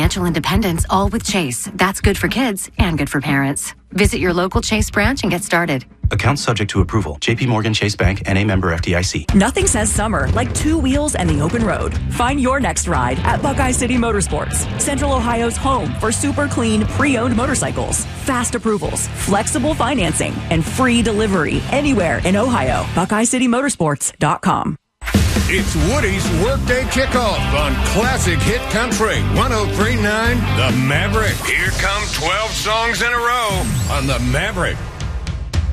financial independence, all with Chase. That's good for kids and good for parents. Visit your local Chase branch and get started. Account subject to approval. JP Morgan Chase Bank, N.A. member FDIC. Nothing says summer like 2 wheels and the open road. Find your next ride at Buckeye City Motorsports, Central Ohio's home for super clean, pre-owned motorcycles, fast approvals, flexible financing, and free delivery anywhere in Ohio. BuckeyeCityMotorsports.com. It's Woody's Workday Kickoff on Classic Hit Country 103.9 The Maverick. Here come 12 songs in a row on The Maverick.